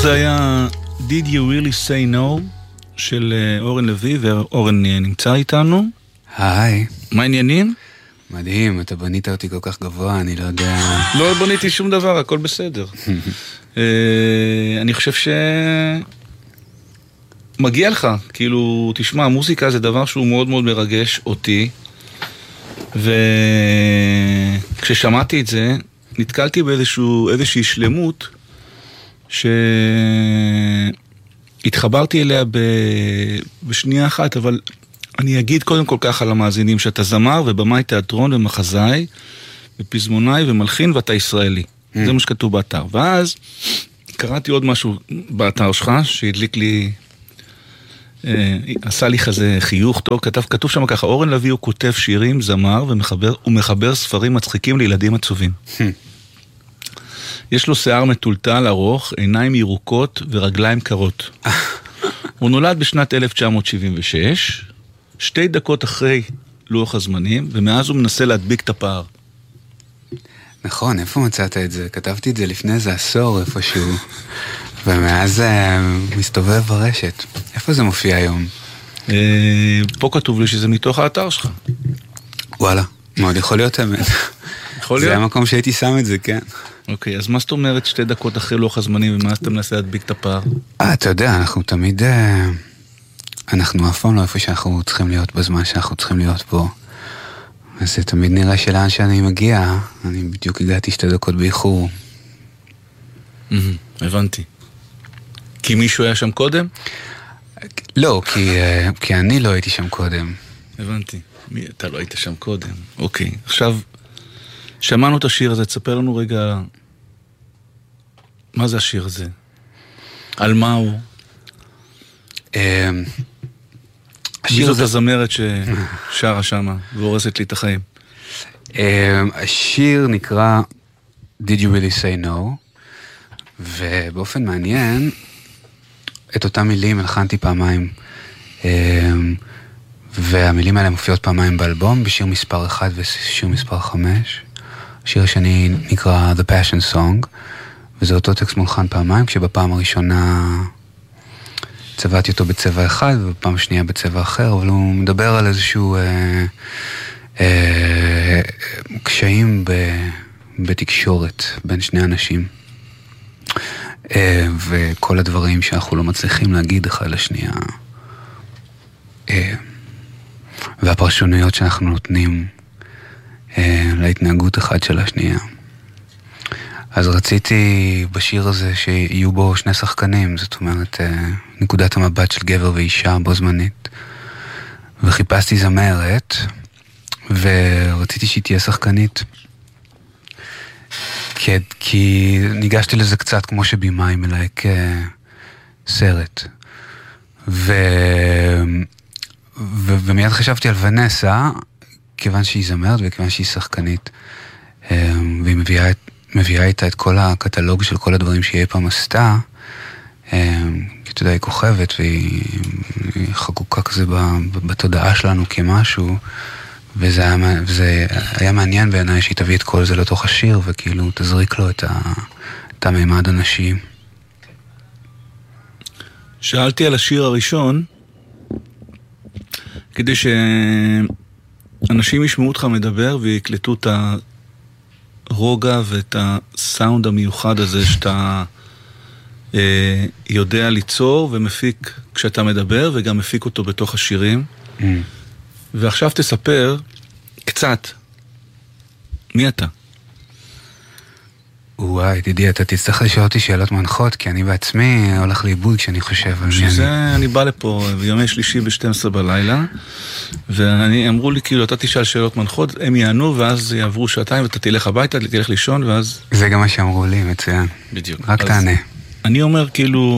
זה היה Did You Really Say No של אורן לוי, ואורן נמצא איתנו. היי. מה העניינים? מדהים, אתה בנית אותי כל כך גבוה, אני לא יודע... לא בניתי שום דבר, הכל בסדר. אני חושב מגיע לך, כאילו, תשמע, מוזיקה זה דבר שהוא מאוד מאוד מרגש אותי, וכששמעתי את זה, נתקלתי באיזושהי שלמות, שהתחברתי אליה בשנייה אחת, אבל אני אגיד קודם כל ככה למאזינים, שאתה זמר ובמאי תיאטרון ומחזאי, ופזמונאי ומלחין, ואתה ישראלי. זה מה שכתוב באתר. ואז קראתי עוד משהו באתר שלך, שהדליק לי, עשה לי כזה חיוך טוב, כתוב שם ככה, אורן לוי הוא כותב שירים, זמר, ומחבר ספרים מצחיקים לילדים עצובים. יש לו שיער מטולטל ארוך, עיניים ירוקות ורגליים קרות. הוא נולד בשנת 1976, 2 דקות אחרי לוח הזמנים, ומאז הוא מנסה להדביק את הפער. נכון, איפה מצאת את זה? כתבתי את זה לפני איזה עשור איפשהו, ומאז מסתובב ברשת. איפה זה מופיע היום? פה כתוב לי שזה מתוך האתר שלך. וואלה, מאוד יכול להיות האמת. יכול להיות? זה המקום שהייתי שם את זה, כן. אוקיי, אז מה זאת אומרת 2 דקות אחרי לוח הזמנים, ומאז אתה מנסה להדביק את הפער? אתה יודע, אנחנו תמיד... אנחנו אף פעם לא איפה שאנחנו צריכים להיות בזמן שאנחנו צריכים להיות פה. אז זה תמיד נראה שלאן שאני מגיע, אני בדיוק הגעתי 2 דקות באיחור. הבנתי. כי מישהו היה שם קודם? לא, כי אני לא הייתי שם קודם. הבנתי. אתה לא היית שם קודם. אוקיי, עכשיו, שמענו את השיר הזה, תספר לנו רגע, מה זה השיר הזה? על מה הוא? מי זאת הזמרת ששרה שמה והורסת לי את החיים? השיר נקרא Did You Really Say No, ובאופן מעניין את אותם מילים הלחנתי פעמיים, והמילים האלה מופיעות פעמיים באלבום, בשיר מספר 1 ושיר מספר 5. השיר השני נקרא The Passion Song, וזה אותו טקסט מולחן פעמיים, כשבפעם הראשונה צבעתי אותו בצבע אחד, ובפעם שנייה בצבע אחר, אבל הוא מדבר על איזשהו קשיים בתקשורת בין שני אנשים, וכל הדברים שאנחנו לא מצליחים להגיד אחד לשנייה, והפרשנויות שאנחנו נותנים להתנהגות אחד של השנייה. אז רציתי בשיר הזה שיהיו בו 2 שחקנים, זאת אומרת, נקודת המבט של גבר ואישה בו זמנית. וחיפשתי זמרת, ורציתי שהיא תהיה שחקנית. כי ניגשתי לזה קצת כמו שבימאי מלהק סרט. ומיד חשבתי על ונסה, כיוון שהיא זמרת וכיוון שהיא שחקנית. והיא מביאה איתה את כל הקטלוג של כל הדברים שהיא פעם עשתה, כי אתה יודע, היא כוכבת והיא חקוקה כזה בתודעה שלנו כמשהו, וזה היה מעניין בעיניי שהיא תביא את כל זה לתוך השיר, וכאילו תזריק לו את המימד הנשי. שאלתי על השיר הראשון, כדי שאנשים ישמעו אותך מדבר ויקלטו את הרוגע ואת הסאונד המיוחד הזה שאתה יודע ליצור ומפיק כשאתה מדבר, וגם מפיק אותו בתוך השירים. ועכשיו תספר קצת מי אתה. וואי, תדעי, אתה תצטרך לשאול אותי שאלות מנחות, כי אני בעצמי הולך לאיבוד כשאני חושב על מי שזה, אני בא לפה ביומי שלישי ב-12 בלילה, ואמרו לי, כאילו, אתה תשאל שאלות מנחות, הם יענו, ואז יעברו 2 שעתיים, ואתה תלך הביתה, תלך לישון, ואז... זה גם מה שאמרו לי, מצוין. בדיוק. רק תענה. אני אומר, כאילו,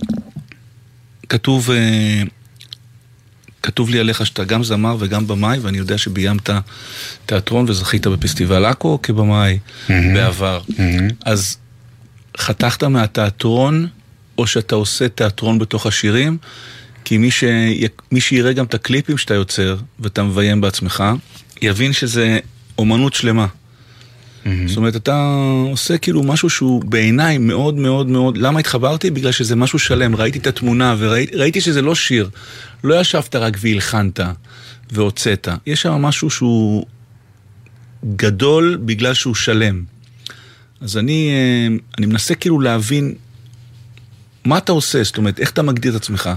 כתוב לי עליך שאתה גם זמר וגם במאי, ואני יודע שביימת תיאטרון וזכית בפסטיבל אקו כבמאי בעבר. אז חתכת מהתיאטרון, או שאתה עושה תיאטרון בתוך השירים, כי מי שיראה גם את הקליפים שאתה יוצר, ואתה מביים בעצמך, יבין שזה אומנות שלמה. זאת אומרת, אתה עושה כאילו משהו שהוא בעיניי מאוד מאוד מאוד, למה התחברתי? בגלל שזה משהו שלם, ראיתי את התמונה וראיתי שזה לא שיר, לא ישבת רק והלחנת והוצאת, יש שם משהו שהוא גדול בגלל שהוא שלם. אז אני מנסה כאילו להבין מה אתה עושה, זאת אומרת, איך אתה מגדיר את עצמך?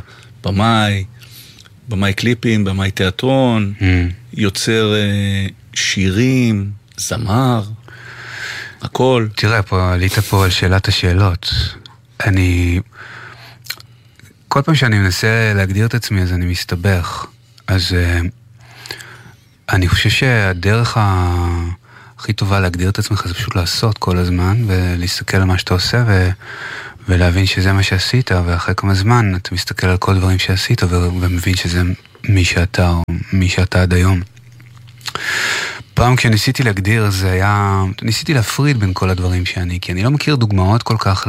במאי קליפים, במאי תיאטרון, יוצר שירים, זמר, הכל. תראה, עלית פה על שאלת השאלות. כל פעם שאני מנסה להגדיר את עצמי, אז אני מסתבך. אז אני חושב שהדרך הכי טובה להגדיר את עצמך זה פשוט לעשות כל הזמן, ולהסתכל על מה שאתה עושה, ולהבין שזה מה שעשית, ואחרי כמה זמן אתה מסתכל על כל דברים שעשית, ומבין שזה מי שאתה, או מי שאתה עד היום. פעם כשניסיתי להגדיר, זה היה, ניסיתי להפריד בין כל הדברים שאני, כי אני לא מכיר דוגמאות כל כך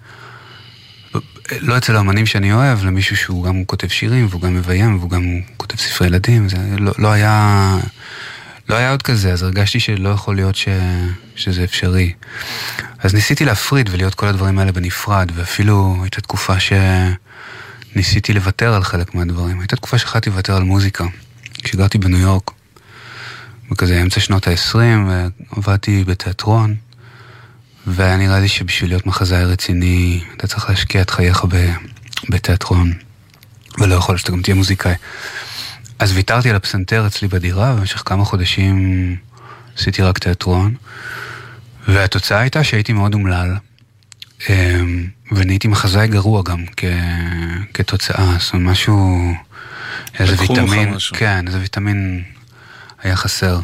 לא אצל האמנים שאני אוהב, למישהו שהוא גם כותב שירים, והוא גם מביים, והוא גם כותב ספרי ילדים, זה לא היה עוד כזה, אז הרגשתי שלא יכול להיות שזה אפשרי. אז ניסיתי להפריד ולהיות כל הדברים האלה בנפרד, ואפילו הייתה תקופה שניסיתי לוותר על חלק מהדברים. הייתה תקופה שהחלטתי לוותר על מוזיקה. כשגרתי בניו יורק, וכזה אמצע שנות ה-20, ועבדתי בתיאטרון, והיה נראה לי שבשביל להיות מחזאי רציני, אתה צריך להשקיע את חייך בתיאטרון, ולא יכול שאתה גם תהיה מוזיקאי. אז ויתרתי על הפסנתר אצלי בדירה, ובמשך כמה חודשים עשיתי רק תיאטרון, והתוצאה הייתה שהייתי מאוד אומלל, ונהייתי מחזאי גרוע גם כתוצאה, זאת אומרת משהו, איזה ויטמין, כן, איזה ויטמין היה חסר.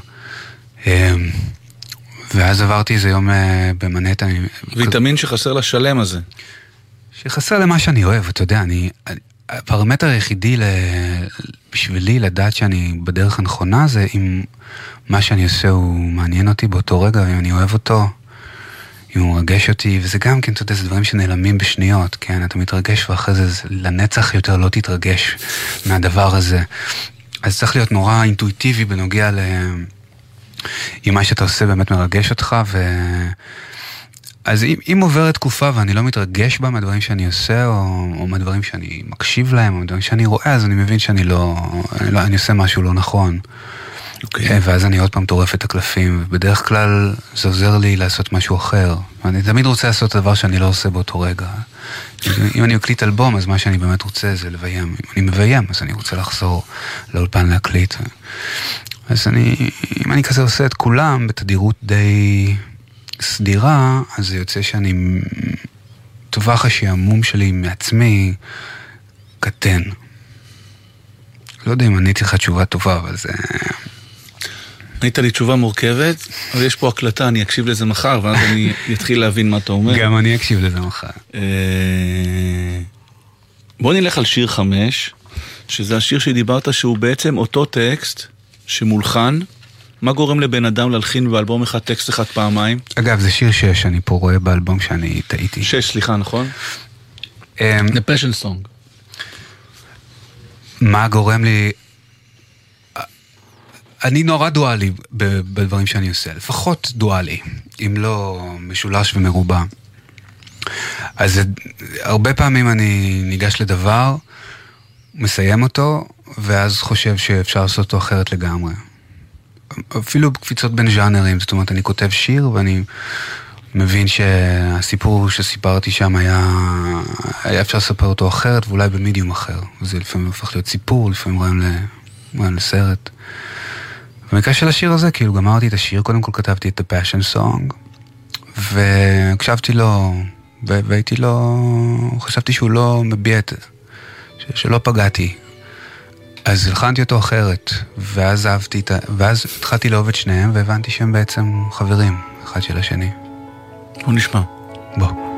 ואז עברתי איזה יום במנהטן. ויטמין שחסר לשלם הזה. שחסר למה שאני אוהב, אתה יודע, הפרמטר היחידי בשבילי לדעת שאני בדרך הנכונה זה אם מה שאני עושה הוא מעניין אותי באותו רגע, אם אני אוהב אותו, אם הוא מרגש אותי, וזה גם כן, אתה יודע, זה דברים שנעלמים בשניות, כן, אתה מתרגש ואחרי זה לנצח יותר לא תתרגש מהדבר הזה. אז צריך להיות נורא אינטואיטיבי בנוגע אם מה שאתה עושה באמת מרגש אותך, אז אם עוברת תקופה ואני לא מתרגש בה מהדברים שאני עושה, או מהדברים שאני מקשיב להם, או מהדברים שאני רואה, אז אני מבין שאני אני עושה משהו לא נכון. ואז אני עוד פעם טורף את הקלפים, ובדרך כלל זה עוזר לי לעשות משהו אחר. אני תמיד רוצה לעשות דבר שאני לא עושה באותו רגע. אם אני מקליט אלבום, אז מה שאני באמת רוצה זה לביים. אם אני מביים, אז אני רוצה לחזור לאולפן להקליט. אז אם אני כזה עושה את כולם בתדירות די סדירה, אז זה יוצא שאני טווח השעמום שלי מעצמי קטן. לא יודע אם עניתי לך תשובה טובה, אבל זה... ענית לי תשובה מורכבת, אבל יש פה הקלטה, אני אקשיב לזה מחר, ואז אני אתחיל להבין מה אתה אומר. גם אני אקשיב לזה מחר. בוא נלך על שיר 5, שזה השיר שדיברת שהוא בעצם אותו טקסט שמולחן. מה גורם לבן אדם להלחין באלבום אחד טקסט אחד פעמיים? אגב, זה שיר 6, אני פה רואה באלבום שאני טעיתי. 6, סליחה, נכון? The Passion Song. מה גורם לי... אני נורא דואלי בדברים שאני עושה, לפחות דואלי, אם לא משולש ומרובע. אז הרבה פעמים אני ניגש לדבר, מסיים אותו, ואז חושב שאפשר לעשות אותו אחרת לגמרי. אפילו בקפיצות בין ז'אנרים, זאת אומרת, אני כותב שיר ואני מבין שהסיפור שסיפרתי שם היה אפשר לספר אותו אחרת, ואולי במידיום אחר. זה לפעמים הופך להיות סיפור, לפעמים רעיון לסרט. במקרה של השיר הזה, כאילו גמרתי את השיר, קודם כל כתבתי את The Passion Song, והקשבתי לו, והייתי לו, חשבתי שהוא לא מביע את, שלא פגעתי. אז הלחנתי אותו אחרת, ואז ואז התחלתי לאהוב את שניהם, והבנתי שהם בעצם חברים, אחד של השני. בוא נשמע. בוא.